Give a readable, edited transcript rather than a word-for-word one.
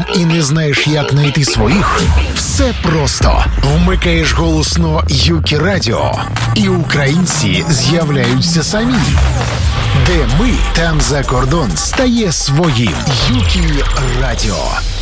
і не знаєш, як знайти своїх? Все просто. Вмикаєш голосно Юкі Радіо, і українці з'являються самі. Де ми, там за кордон стає своїм. Юкі Радіо.